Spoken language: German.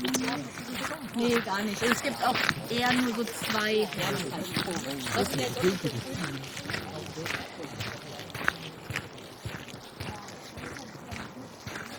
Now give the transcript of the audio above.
Nee, gar nicht. Es gibt auch eher nur so zwei.